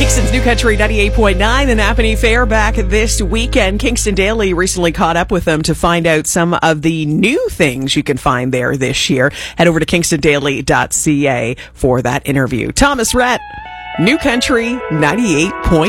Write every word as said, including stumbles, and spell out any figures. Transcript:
Kingston's New Country ninety-eight point nine, the Napanee Fair back this weekend. Kingston Daily recently caught up with them to find out some of the new things you can find there this year. Head over to kingston daily dot c a for that interview. Thomas Rhett, New Country ninety-eight point nine.